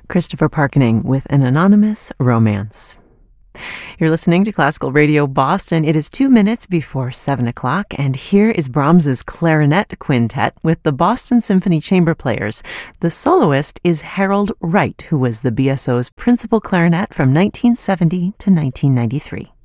Christopher Parkening with An Anonymous Romance. You're listening to Classical Radio Boston. It is 2 minutes before 7 o'clock, and here is Brahms's Clarinet Quintet with the Boston Symphony Chamber Players. The soloist is Harold Wright, who was the BSO's principal clarinet from 1970 to 1993.